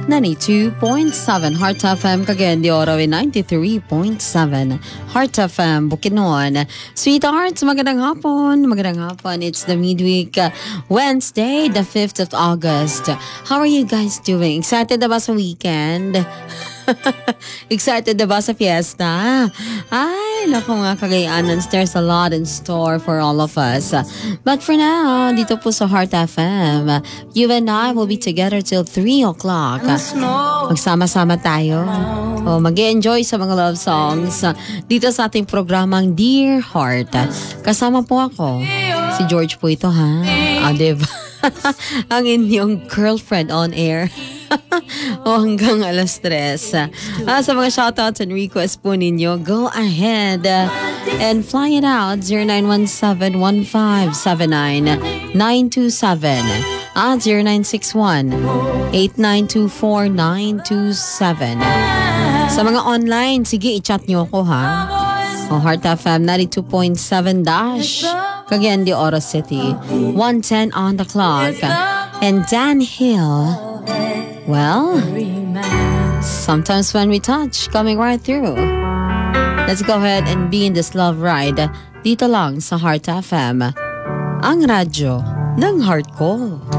92.7 Heart FM, Cagayan de Oro, 93.7 Heart FM, Bukidnon. Sweethearts, magandang hapon. It's the midweek Wednesday, the 5th of August. How are you guys doing? Excited na ba sa weekend? Excited na ba sa fiesta? Ay, naku mga Cagayanans, there's a lot in store for all of us. But for now, dito po sa Heart FM, you and I will be together till 3 o'clock. Magsama-sama tayo. Mag-enjoy sa mga love songs dito sa ating programang Dear Heart. Kasama po ako. Si George po ito, ha? Diba? Ang inyong girlfriend on air. Hanggang alas 3. Sa mga shoutouts and requests po ninyo, go ahead and fly it out. 0917-1579-927 at 0961-8924-927. Sa mga online, sige, i-chat nyo ako, ha? Heart FM 92.7 Dash, Cagayan de Oro City, 1:10 on the clock. And Dan Hill, well, sometimes when we touch, coming right through. Let's go ahead and be in this love ride dito lang sa Heart FM, ang radyo ng heart ko.